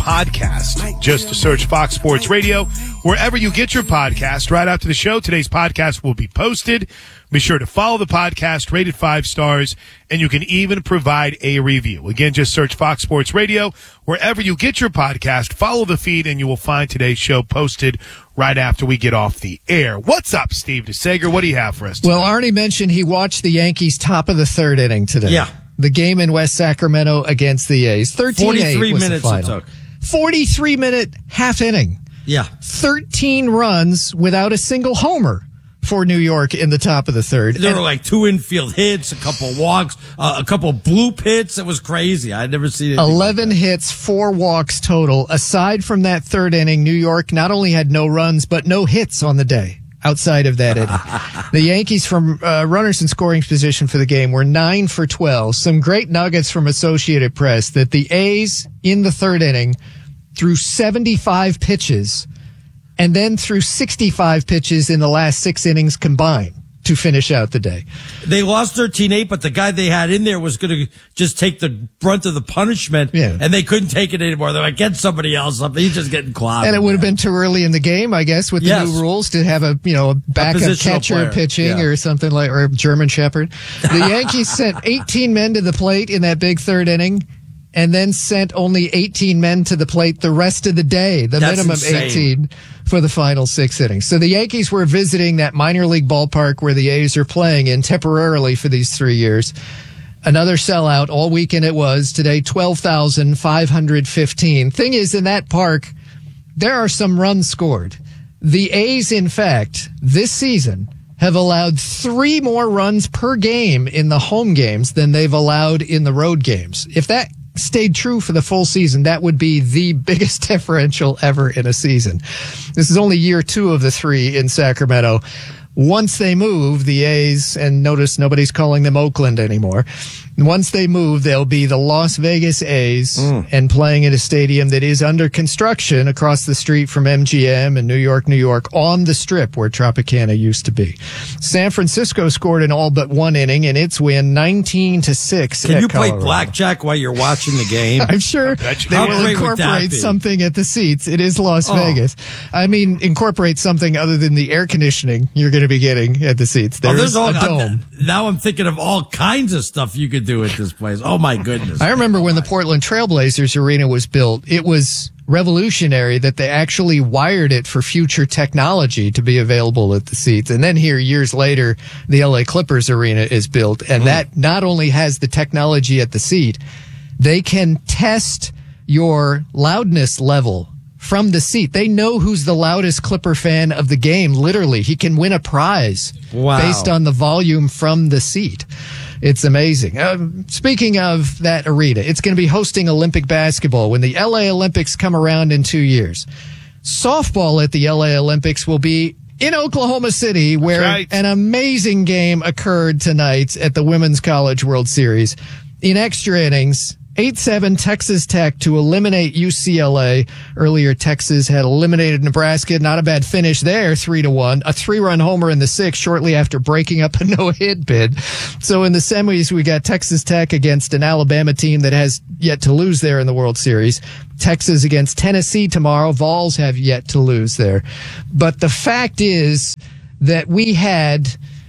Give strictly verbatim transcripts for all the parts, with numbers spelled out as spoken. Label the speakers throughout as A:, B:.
A: podcast. Just to search Fox Sports Radio wherever you get your podcast. Right after the show, today's podcast will be posted. Be sure to follow the podcast, rate it five stars, and you can even provide a review. Again, just search Fox Sports Radio wherever you get your podcast. Follow the feed, and you will find today's show posted right after we get off the air. What's up, Steve DeSager? What do you have for us tonight?
B: Well, Arnie mentioned he watched the Yankees top of the third inning today.
C: Yeah.
B: The game in West Sacramento against the A's. thirteen eight
C: forty-three
B: was
C: minutes
B: the final.
C: it took.
B: forty-three minute half inning.
C: Yeah.
B: thirteen runs without a single homer for New York in the top of the third.
C: There
B: and
C: were like two infield hits, a couple walks, uh, a couple bloop hits. It was crazy. I'd never seen it.
B: eleven
C: like
B: hits, four walks total. Aside from that third inning, New York not only had no runs, but no hits on the day. Outside of that inning, the Yankees from uh, runners in scoring position for the game were nine for twelve. Some great nuggets from Associated Press that the A's in the third inning threw seventy-five pitches and then threw sixty-five pitches in the last six innings combined to finish out the day.
C: They lost thirteen eight, but the guy they had in there was going to just take the brunt of the punishment,
B: yeah.
C: and they couldn't take it anymore. They're like, get somebody else up. He's just getting clobbed.
B: And it would have been too early in the game, I guess, with the
C: yes.
B: new rules to have a, you know, a backup
C: a
B: catcher
C: player.
B: pitching
C: yeah.
B: or something like, or a German Shepherd. The Yankees sent eighteen men to the plate in that big third inning, and then sent only eighteen men to the plate the rest of the day, the
C: That's
B: minimum
C: insane.
B: eighteen for the final six innings. So the Yankees were visiting that minor league ballpark where the A's are playing in temporarily for these three years. Another sellout all weekend it was. Today, twelve thousand five hundred fifteen. Thing is, in that park, there are some runs scored. The A's, in fact, this season have allowed three more runs per game in the home games than they've allowed in the road games. If that stayed true for the full season, that would be the biggest differential ever in a season. This is only year two of the three in Sacramento. Once they move, the A's, and notice nobody's calling them Oakland anymore. Once they move, they'll be the Las Vegas A's mm. and playing at a stadium that is under construction across the street from M G M in New York, New York, on the Strip where Tropicana used to be. San Francisco scored in all but one inning in its win, nineteen to six.
C: Can
B: at
C: you play
B: Colorado.
C: blackjack while you're watching the game?
B: I'm sure they
C: How
B: will
C: great would that
B: incorporate
C: be?
B: something at the seats. It is Las
C: Oh.
B: Vegas. I mean, incorporate something other than the air conditioning you're going to be getting at the seats.
C: Oh,
B: There's
C: there's all,
B: a dome.
C: now I'm thinking of all kinds of stuff you could do at this place. Oh, my goodness.
B: I remember when the Portland Trailblazers arena was built, it was revolutionary that they actually wired it for future technology to be available at the seats. And then here, years later, the L A Clippers arena is built, and mm. that not only has the technology at the seat, they can test your loudness level from the seat. They know who's the loudest Clipper fan of the game, literally. He can win a prize
C: wow.
B: based on the volume from the seat. It's amazing. Uh, speaking of that arena, it's going to be hosting Olympic basketball when the L A Olympics come around in two years. Softball at the L A Olympics will be in Oklahoma City, where
A: right.
B: an amazing game occurred tonight at the Women's College World Series. In extra innings, eight seven Texas Tech to eliminate U C L A. Earlier, Texas had eliminated Nebraska. Not a bad finish there, three to one. A three-run homer in the sixth shortly after breaking up a no-hit bid. So in the semis, we got Texas Tech against an Alabama team that has yet to lose there in the World Series. Texas against Tennessee tomorrow. Vols have yet to lose there. But the fact is that we had,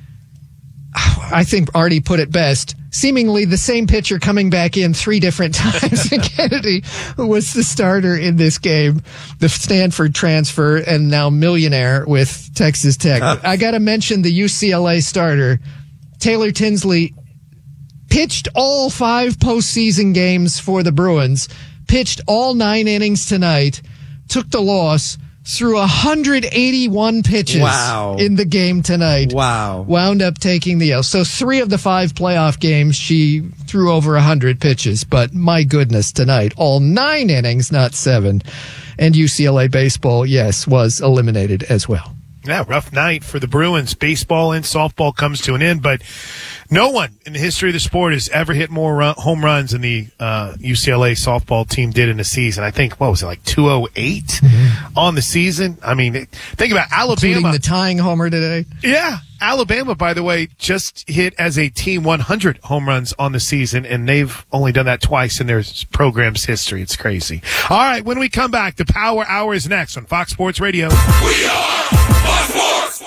B: I think Artie put it best, seemingly the same pitcher coming back in three different times. And Kennedy, who was the starter in this game, the Stanford transfer, and now millionaire with Texas Tech. Uh, I got to mention the U C L A starter, Taylor Tinsley, pitched all five postseason games for the Bruins, pitched all nine innings tonight, took the loss, threw one hundred eighty-one pitches
C: wow.
B: in the game tonight.
C: Wow.
B: Wound up taking the L. So three of the five playoff games, she threw over one hundred pitches. But my goodness, tonight, all nine innings, not seven. And U C L A baseball, yes, was eliminated as well.
A: Yeah, rough night for the Bruins. Baseball and softball comes to an end, but No one in the history of the sport has ever hit more run, home runs than the uh, U C L A softball team did in a season. I think, what was it, like two oh eight mm-hmm. on the season? I mean, think about Alabama.
B: Including the tying homer today.
A: Yeah. Alabama, by the way, just hit as a team one hundred home runs on the season, and they've only done that twice in their program's history. It's crazy. All right, when we come back, the Power Hour is next on Fox Sports Radio.
D: We are Fox Sports!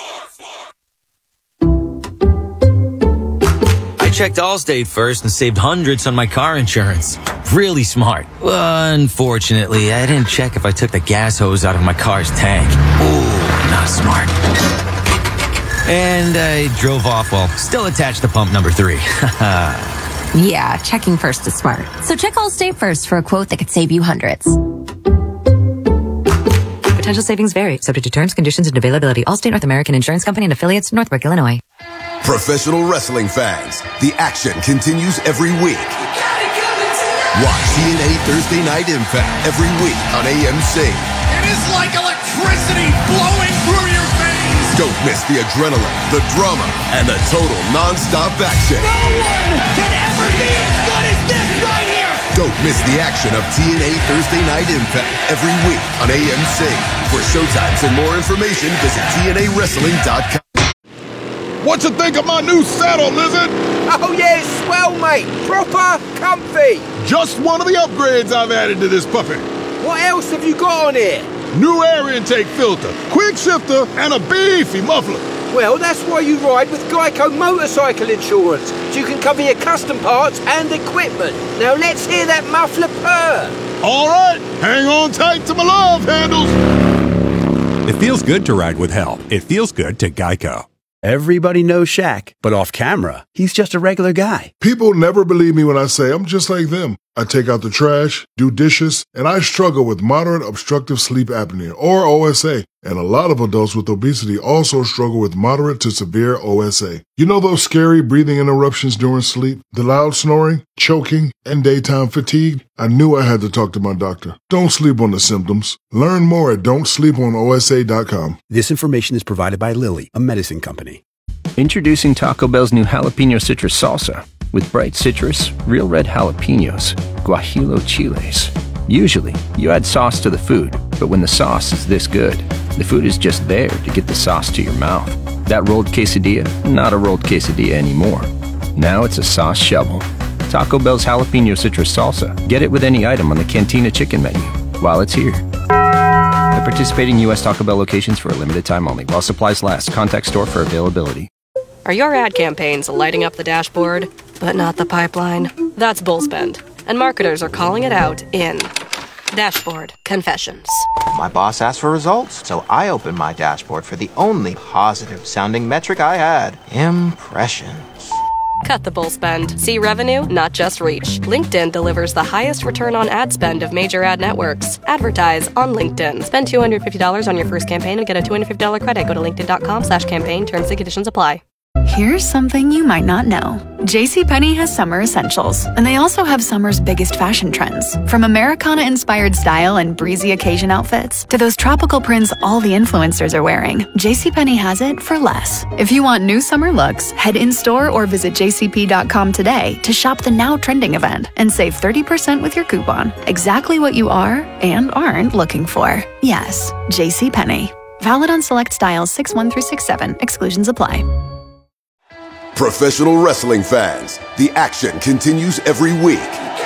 E: I checked Allstate first and saved hundreds on my car insurance. Really smart. Unfortunately, I didn't check if I took the gas hose out of my car's tank. Ooh, not smart. And I drove off while still attached to pump number three.
F: Yeah, checking first is smart. So check Allstate first for a quote that could save you hundreds.
G: Potential savings vary, subject to terms, conditions, and availability. Allstate North American Insurance Company and affiliates, Northbrook, Illinois.
D: Professional wrestling fans, the action continues every week. Watch T N A Thursday Night Impact every week on A M C.
H: It is like electricity flowing through your veins.
D: Don't miss the adrenaline, the drama, and the total non-stop action.
H: No one can ever be as good as this right here.
D: Don't miss the action of T N A Thursday Night Impact every week on A M C. For showtimes and more information, visit T N A wrestling dot com.
I: What you think of my new saddle, Lizard?
J: Oh yeah, swell, mate. Proper comfy.
I: Just one of the upgrades I've added to this puppy.
J: What else have you got on here?
I: New air intake filter, quick shifter, and a beefy muffler.
J: Well, that's why you ride with Geico Motorcycle Insurance. So you can cover your custom parts and equipment. Now let's hear that muffler purr.
I: All right, hang on tight to my love handles.
K: It feels good to ride with help. It feels good to Geico.
L: Everybody knows Shaq, but off camera, he's just a regular guy.
M: People never believe me when I say I'm just like them. I take out the trash, do dishes, and I struggle with moderate obstructive sleep apnea, or O S A. And a lot of adults with obesity also struggle with moderate to severe O S A. You know those scary breathing interruptions during sleep, the loud snoring, choking, and daytime fatigue? I knew I had to talk to my doctor. Don't sleep on the symptoms. Learn more at don't sleep on O S A dot com.
L: This information is provided by Lilly, a medicine company.
N: Introducing Taco Bell's new jalapeno citrus salsa. With bright citrus, real red jalapenos, guajillo chiles. Usually, you add sauce to the food, but when the sauce is this good, the food is just there to get the sauce to your mouth. That rolled quesadilla, not a rolled quesadilla anymore. Now it's a sauce shovel. Taco Bell's jalapeno citrus salsa. Get it with any item on the Cantina chicken menu while it's here. At participating U S Taco Bell locations for a limited time only. While supplies last. Contact store for availability.
O: Are your ad campaigns lighting up the dashboard, but not the pipeline? That's Bullspend, and marketers are calling it out in Dashboard Confessions.
P: My boss asked for results, so I opened my dashboard for the only positive-sounding metric I had, impressions.
O: Cut the bull spend. See revenue, not just reach. LinkedIn delivers the highest return on ad spend of major ad networks. Advertise on LinkedIn. Spend two hundred fifty dollars on your first campaign and get a two hundred fifty dollars credit. Go to linkedin.com slash campaign. Terms and conditions apply.
Q: Here's something you might not know. JCPenney has summer essentials, and they also have summer's biggest fashion trends. From Americana-inspired style and breezy occasion outfits to those tropical prints all the influencers are wearing, JCPenney has it for less. If you want new summer looks, head in-store or visit j c p dot com today to shop the now trending event and save thirty percent with your coupon. Exactly what you are and aren't looking for. Yes, JCPenney. Valid on select styles six one through six seven. Exclusions apply.
D: Professional wrestling fans, the action continues every week.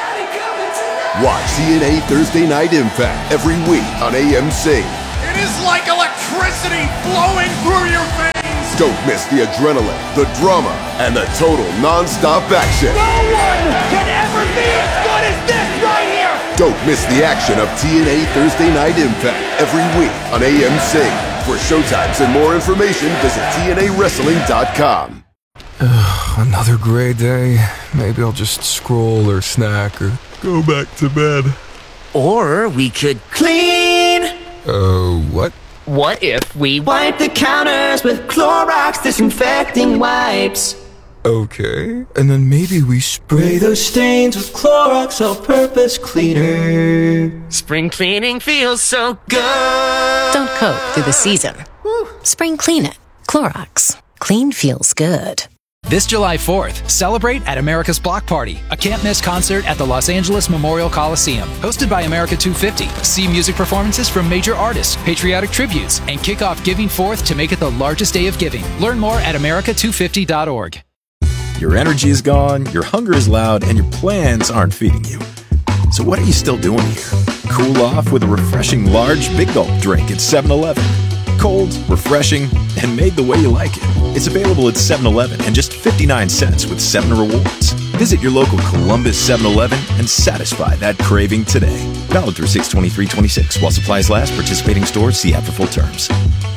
D: Watch T N A Thursday Night Impact every week on A M C.
H: It is like electricity flowing through your veins.
D: Don't miss the adrenaline, the drama, and the total non-stop action.
H: No one can ever be as good as this right here.
D: Don't miss the action of T N A Thursday Night Impact every week on A M C. For showtimes and more information, visit T N A wrestling dot com.
R: Ugh, another gray day. Maybe I'll just scroll or snack or go back to bed.
S: Or we could clean.
R: Oh, uh, what?
S: What if we wipe the counters with Clorox disinfecting wipes?
R: Okay, and then maybe we spray
S: those stains with Clorox all-purpose cleaner. Spring cleaning feels so good.
T: Don't cope through the season. Woo. Spring clean it. Clorox. Clean feels good. This July fourth, celebrate at America's Block Party, a can't-miss concert at the Los Angeles Memorial Coliseum. Hosted by America two fifty. See music performances from major artists, patriotic tributes, and kick off Giving Fourth to make it the largest day of giving. Learn more at America two fifty dot org.
U: Your energy is gone, your hunger is loud, and your plans aren't feeding you. So what are you still doing here? Cool off with a refreshing large Big Gulp drink at seven eleven. Cold, refreshing, and made the way you like it. It's available at seven eleven and just fifty-nine cents with seven rewards. Visit your local Columbus seven eleven and satisfy that craving today. Valid through six twenty-three twenty-six. While supplies last, participating stores see app for full terms.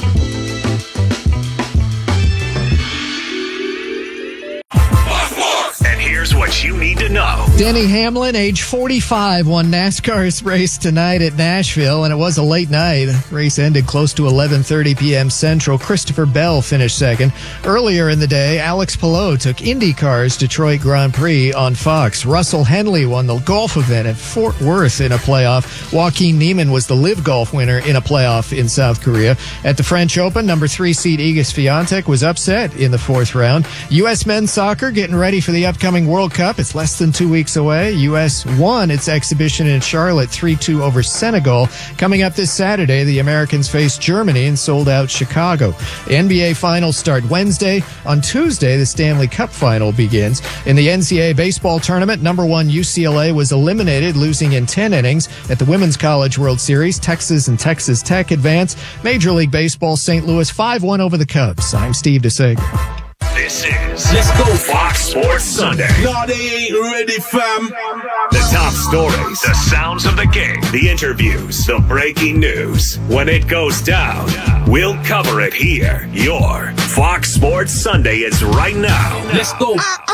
V: Here's what you need to know.
B: Denny Hamlin, age forty-five, won NASCAR's race tonight at Nashville, and it was a late night. Race ended close to eleven thirty p.m. Central. Christopher Bell finished second. Earlier in the day, Alex Palou took IndyCar's Detroit Grand Prix on Fox. Russell Henley won the golf event at Fort Worth in a playoff. Joaquin Niemann was the Live Golf winner in a playoff in South Korea. At the French Open, number three seed Iga Swiatek was upset in the fourth round. U S men's soccer getting ready for the upcoming World Cup. It's less than two weeks away. U S won its exhibition in Charlotte three two over Senegal. Coming up this Saturday, the Americans face Germany in sold-out Chicago. The N B A Finals start Wednesday. On Tuesday, the Stanley Cup Final begins. In the N C double A baseball tournament, number one U C L A was eliminated, losing in ten innings. At the Women's College World Series, Texas and Texas Tech advance. Major League Baseball, Saint Louis five one over the Cubs. I'm Steve DeSager.
V: This is Let's Go Fox Sports Sunday.
I: No, they ain't ready, fam.
V: The top stories, the sounds of the game, the interviews, the breaking news. When it goes down, we'll cover it here. Your Fox Sports Sunday is right now. Let's go.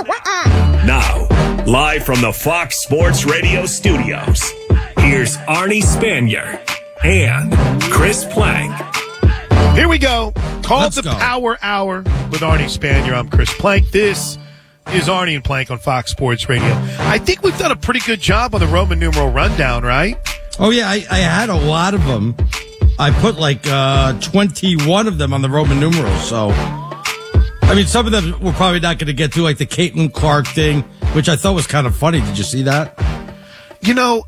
V: Now, live from the Fox Sports Radio studios, here's Arnie Spanier and Chris Plank.
A: Here we go. Called
C: Let's
A: the
C: go.
A: Power Hour with Arnie Spanier. I'm Chris Plank. This is Arnie and Plank on Fox Sports Radio. I think we've done a pretty good job on the Roman numeral rundown, right?
C: Oh, yeah, I, I had a lot of them. I put like uh, twenty-one of them on the Roman numerals. So, I mean, some of them we're probably not going to get to, like the Caitlin Clark thing, which I thought was kind of funny. Did you see that?
A: You know,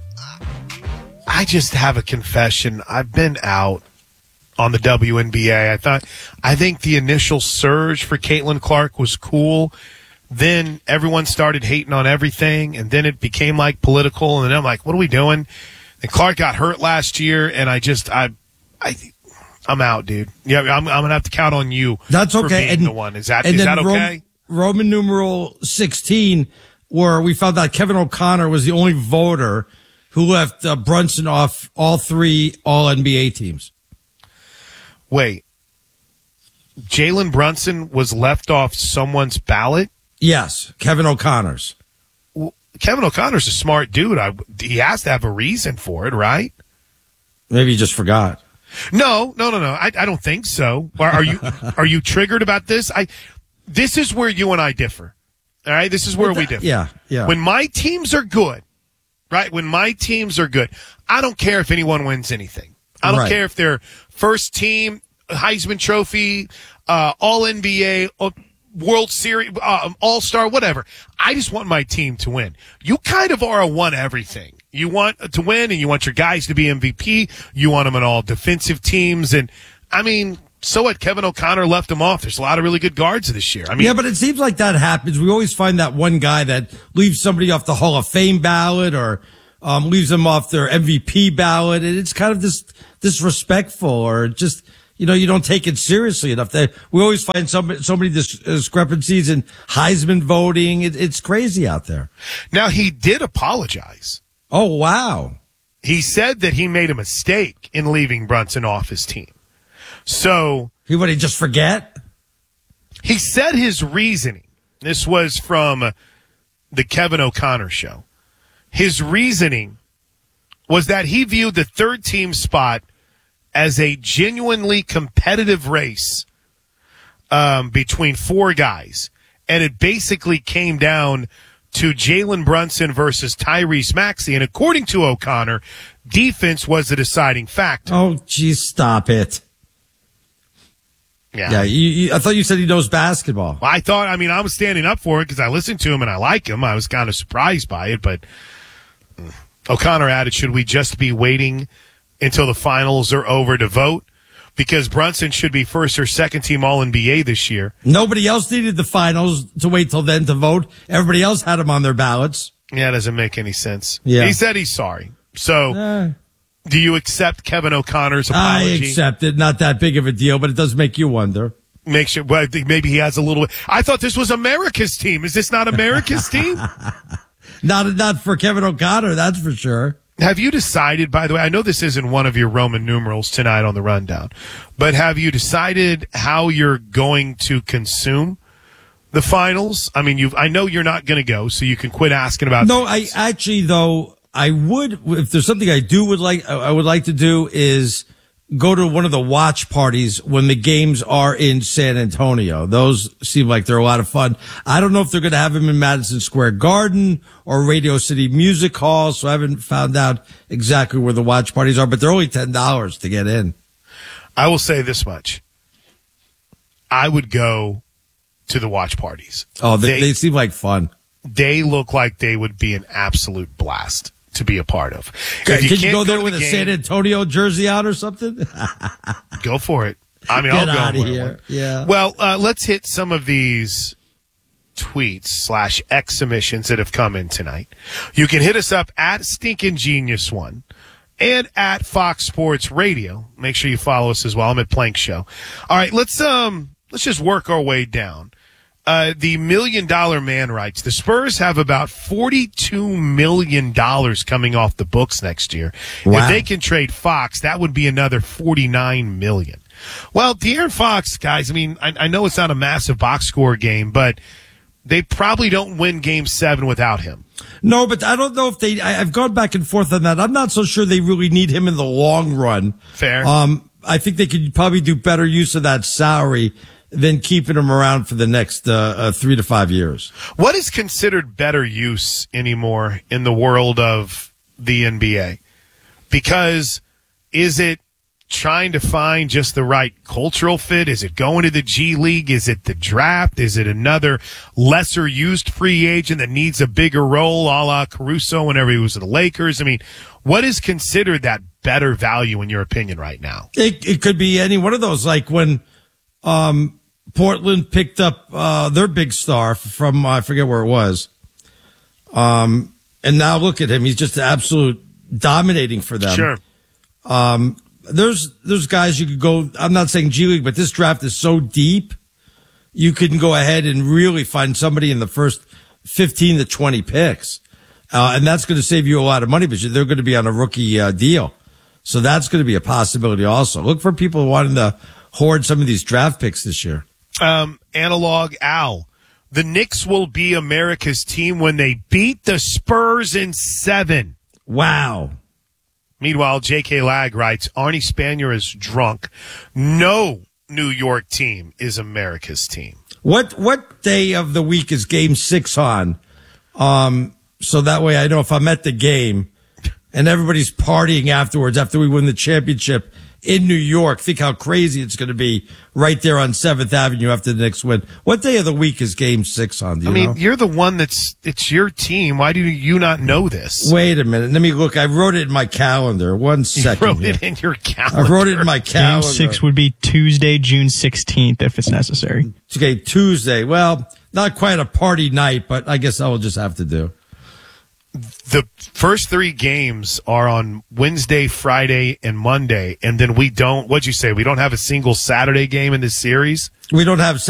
A: I just have a confession. I've been out on the W N B A. I thought, I think the initial surge for Caitlin Clark was cool. Then everyone started hating on everything, and then it became like political. And then I'm like, what are we doing? And Clark got hurt last year, and I just, I, I, I'm out, dude. Yeah, I'm, I'm gonna have to count on you.
C: That's
A: for
C: okay.
A: being
C: And
A: the one. Is that
C: and
A: is
C: then
A: that okay?
C: Ro- Roman numeral sixteen, where we found out Kevin O'Connor was the only voter who left uh, Brunson off all three All N B A teams.
A: Wait, Jalen Brunson was left off someone's ballot?
C: Yes, Kevin O'Connor's.
A: Well, Kevin O'Connor's a smart dude. I, he has to have a reason for it, right?
C: Maybe he just forgot.
A: No, no, no, no. I, I don't think so. Are, are you are you triggered about this? I. This is where you and I differ. All right, this is where we differ.
C: Yeah, yeah.
A: When my teams are good, right? When my teams are good, I don't care if anyone wins anything. I don't
C: Right.
A: care if they're first team, Heisman Trophy, uh, All N B A, uh, World Series, uh, All-Star, whatever. I just want my team to win. You kind of are a one everything. You want to win, and you want your guys to be M V P. You want them on all defensive teams. And, I mean, so what? Kevin O'Connor left them off. There's a lot of really good guards this year. I mean,
C: yeah, but it seems like that happens. We always find that one guy that leaves somebody off the Hall of Fame ballot or um, leaves them off their M V P ballot. And it's kind of this disrespectful or just, you know, you don't take it seriously enough. They, we always find some, so many dis- discrepancies in Heisman voting. It, it's crazy out there.
A: Now, he did apologize.
C: Oh, wow.
A: He said that he made a mistake in leaving Brunson off his team. So
C: he would he just forget?
A: He said his reasoning. This was from the Kevin O'Connor show. His reasoning was that he viewed the third team spot as a genuinely competitive race um, between four guys. And it basically came down to Jalen Brunson versus Tyrese Maxey. And according to O'Connor, defense was the deciding factor.
C: Oh, geez, stop it.
A: Yeah,
C: yeah. You, you, I thought you said he knows basketball.
A: Well, I thought, I mean, I was standing up for it because I listened to him and I like him. I was kind of surprised by it, but O'Connor added, should we just be waiting until the finals are over to vote? Because Brunson should be first or second team All N B A this year.
C: Nobody else needed the finals to wait till then to vote. Everybody else had him on their ballots.
A: Yeah, it doesn't make any sense.
C: Yeah.
A: He said he's sorry. So,
C: Uh,
A: do you accept Kevin O'Connor's apology?
C: I accept it. Not that big of a deal, but it does make you wonder.
A: Make sure. Well, I think maybe he has a little. I thought this was America's team. Is this not America's team?
C: Not not for Kevin O'Connor, that's for sure.
A: Have you decided, by the way, I know this isn't one of your Roman numerals tonight on the rundown, but have you decided how you're going to consume the finals? I mean, you I know you're not going to go, so you can quit asking about.
C: No,
A: things.
C: I actually though I would, if there's something I do would like I would like to do is go to one of the watch parties when the games are in San Antonio. Those seem like they're a lot of fun. I don't know if they're going to have them in Madison Square Garden or Radio City Music Hall, so I haven't found out exactly where the watch parties are, but they're only ten dollars to get in.
A: I will say this much. I would go to the watch parties.
C: Oh, they, they, they seem like fun.
A: They look like they would be an absolute blast to be a part of.
C: Can you,
A: you
C: go there
A: go
C: with
A: the
C: a
A: game,
C: San Antonio jersey on or something?
A: Go for it. I mean,
C: Get
A: I'll go
C: out of
A: and wear
C: here.
A: one.
C: Yeah.
A: Well, uh, let's hit some of these tweets slash X submissions that have come in tonight. You can hit us up at Stinkin' Genius One and at Fox Sports Radio. Make sure you follow us as well. I'm at Plank Show. All right, let's um let's just work our way down. Uh, the Million Dollar Man writes, the Spurs have about forty-two million dollars coming off the books next year.
C: Wow.
A: If they can trade Fox, that would be another forty-nine million dollars. Well, De'Aaron Fox, guys, I mean, I, I know it's not a massive box score game, but they probably don't win game seven without him.
C: No, but I don't know if they, I, I've gone back and forth on that. I'm not so sure they really need him in the long run.
A: Fair.
C: Um, I think they could probably do better use of that salary than keeping him around for the next uh, uh, three to five years.
A: What is considered better use anymore in the world of the N B A? Because is it trying to find just the right cultural fit? Is it going to the G League? Is it the draft? Is it another lesser used free agent that needs a bigger role, a la Caruso whenever he was at the Lakers? I mean, what is considered that better value in your opinion right now?
C: It, it could be any one of those, like when um, Portland picked up uh, their big star from, uh, I forget where it was. Um, and now look at him. He's just absolute dominating for them.
A: Sure.
C: Um, there's, there's guys you could go, I'm not saying G League, but this draft is so deep. You can go ahead and really find somebody in the first fifteen to twenty picks. Uh, and that's going to save you a lot of money, but they're going to be on a rookie uh, deal. So that's going to be a possibility also. Look for people wanting to hoard some of these draft picks this year.
A: Um, Analog Al. The Knicks will be America's team when they beat the Spurs in seven.
C: Wow.
A: Meanwhile, J K Lag writes, Arnie Spanier is drunk. No New York team is America's team.
C: What what day of the week is game six on? Um, so that way I know if I'm at the game and everybody's partying afterwards after we win the championship in New York. Think how crazy it's going to be right there on seventh Avenue after the Knicks win. What day of the week is game six on? Do you
A: I mean,
C: know?
A: you're the one that's, it's your team. Why do you not know this?
C: Wait a minute. Let me look. I wrote it in my calendar. One second.
A: You wrote
C: here.
A: it in your calendar.
C: I wrote it in my calendar.
E: Game six would be Tuesday, June sixteenth, if it's necessary.
C: Okay, Tuesday. Well, not quite a party night, but I guess I will just have to do.
A: The first three games are on Wednesday, Friday, and Monday, and then we don't, what'd you say? We don't have a single Saturday game in this series?
C: We don't have